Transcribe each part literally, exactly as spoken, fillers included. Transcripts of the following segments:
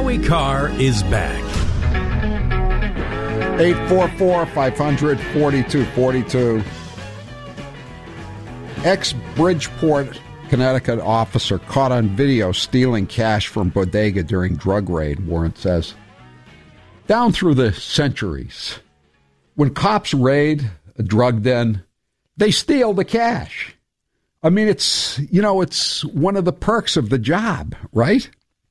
Howie Carr is back. eight four four, five hundred, forty-two forty-two. Ex-Bridgeport, Connecticut officer caught on video stealing cash from bodega during drug raid, warrant says. Down through the centuries, when cops raid a drug den, they steal the cash. I mean, it's, you know, it's one of the perks of the job, right?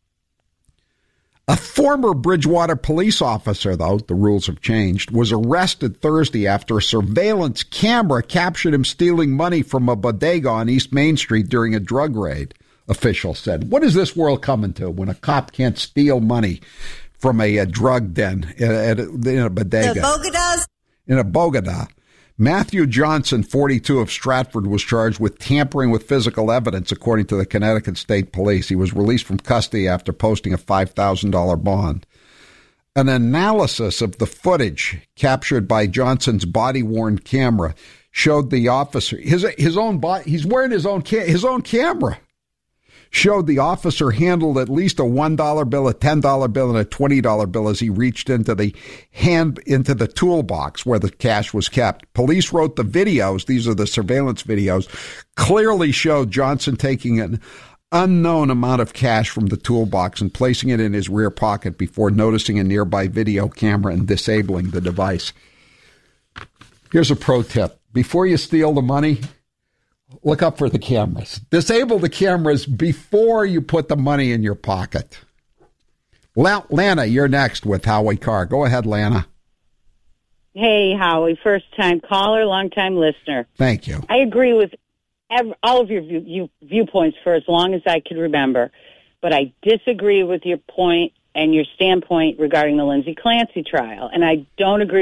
A former Bridgewater police officer, though, the rules have changed, was arrested Thursday after a surveillance camera captured him stealing money from a bodega on East Main Street during a drug raid, officials said. What is this world coming to when a cop can't steal money from a, a drug den at a, in a bodega? The Bogadas. In a Bogota. Matthew Johnson, forty-two, of Stratford, was charged with tampering with physical evidence, according to the Connecticut State Police. He was released from custody after posting a five thousand dollars bond. An analysis of the footage captured by Johnson's body-worn camera showed the officer, his his own body, he's wearing his own ca- his own camera, showed the officer handled at least a one dollar bill, a ten dollar bill, and a twenty dollar bill as he reached into the hand into the toolbox where the cash was kept. Police wrote the videos, these are the surveillance videos, clearly showed Johnson taking an unknown amount of cash from the toolbox and placing it in his rear pocket before noticing a nearby video camera and disabling the device. Here's a pro tip. Before you steal the money, look up for the cameras. Disable the cameras before you put the money in your pocket. La- Lana, you're next with Howie Carr. Go ahead, Lana. Hey, Howie, first-time caller, long-time listener. Thank you. I agree with every, all of your view, you, viewpoints for as long as I can remember, but I disagree with your point and your standpoint regarding the Lindsay Clancy trial, and I don't agree